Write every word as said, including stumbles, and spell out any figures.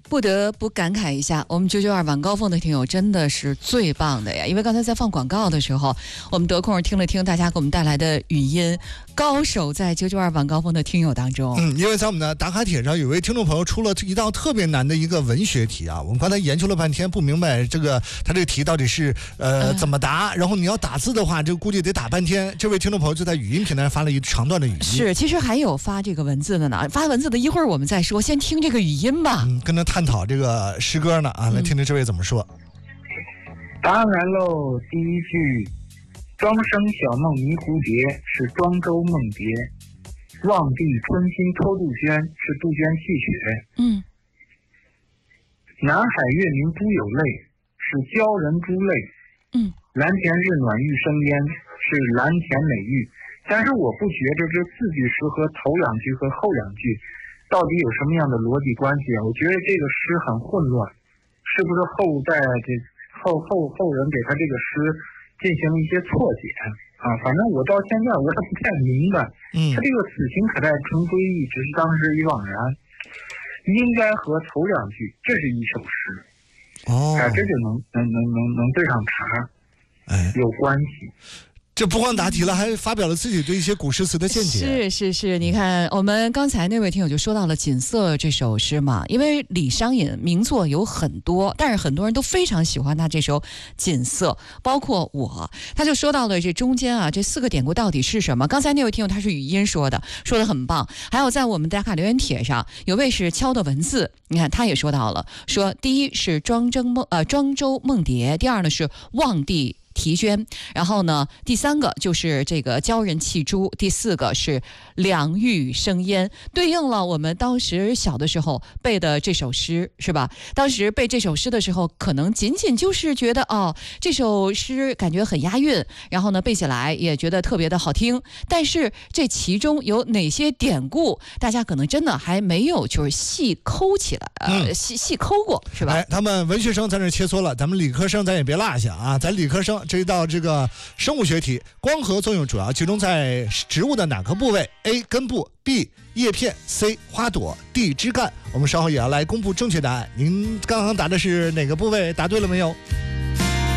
不得不感慨一下，我们九九二晚高峰的听友真的是最棒的呀！因为刚才在放广告的时候，我们得空听了听大家给我们带来的语音，高手在九九二晚高峰的听友当中。 嗯，因为在我们的打卡帖上，有位听众朋友出了一道特别难的一个文学题啊，我们刚才研究了半天，不明白这个他这个题到底是呃、嗯、怎么答，然后你要打字的话，这估计得打半天。这位听众朋友就在语音平台上发了一长段的语音。 是，其实还有发这个文字的呢，发文字的一会儿我们再说，先听这个语音吧。 嗯，跟他探讨这个诗歌呢啊，来听听这位怎么说。 嗯、答案来喽，第一句，庄生晓梦迷蝴蝶是庄周梦蝶，望帝春心偷杜鹃是杜鹃泣血。 嗯。 南海月明珠有泪是鲛人珠泪。 嗯。 蓝田日暖玉生烟是蓝田美玉。但是我不觉着这四句诗和头两句和后两句到底有什么样的逻辑关系啊？我觉得这个诗很混乱，是不是后代这后后后人给他这个诗进行了一些错解啊？反正我到现在我也不太明白。 嗯， 他这个此情可待成归意，只是当时已惘然，应该和头两句这是一首诗。 哦， 哎，这就能能能能能对上茬， 哎， 有关系。 这不光答题了，还发表了自己对一些古诗词的见解。 是是是，你看我们刚才那位听友就说到了《锦瑟》这首诗嘛，因为李商隐名作有很多，但是很多人都非常喜欢他这首《锦瑟》，包括我。他就说到了这中间啊，这四个典故到底是什么？刚才那位听友他是语音说的，说的很棒。还有在我们打卡留言帖上，有位是敲的文字，你看他也说到了，说第一是庄周梦呃庄周梦蝶，第二呢是望帝啼鹃，然后呢，第三个就是这个鲛人泣珠，第四个是两玉生烟，对应了我们当时小的时候背的这首诗，是吧？当时背这首诗的时候，可能仅仅就是觉得哦，这首诗感觉很押韵，然后呢背起来也觉得特别的好听。但是这其中有哪些典故，大家可能真的还没有就是细抠起来，呃， 嗯、 细细抠过，是吧？ 哎，他们文学生在这切磋了，咱们理科生咱也别落下啊，咱理科生。这一道这个生物学题，光合作用主要集中在植物的哪个部位 ？A. 根部 B. 叶片 C. 花朵 D. 枝干。我们稍后也要来公布正确答案。您刚刚答的是哪个部位？答对了没有？